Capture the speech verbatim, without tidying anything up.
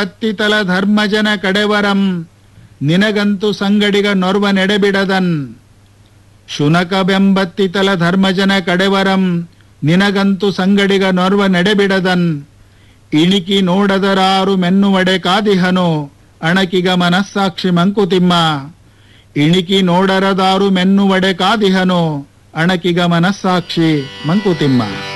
ಹತ್ತಿತಲ ಧರ್ಮಜನ ಕಡೆವರಂ ನಿನಗಂತು ಸಂಗಡಿಗ ನೊರ್ವ ನೆಡೆಬಿಡದನ್. ಶುನಕ ಬೆಂಬತ್ತಿತಲ ಧರ್ಮಜನ ಕಡೆವರಂ ನಿನಗಂತು ಸಂಗಡಿಗ ನೊರ್ವ ನೆಡೆಬಿಡದನ್. ಇಣಿಕಿ ನೋಡದರಾರು ಮೆನ್ನುವಡೆ ಕಾದಿಹನು ಅಣಕಿಗ ಮನಸ್ಸಾಕ್ಷಿ Mankutimma. ಇಣಿಕಿ ನೋಡರದಾರು ಮೆನ್ನುವಡೆ ಕಾದಿಹನು ಅಣಕಿಗ ಮನಸ್ಸಾಕ್ಷಿ Mankutimma.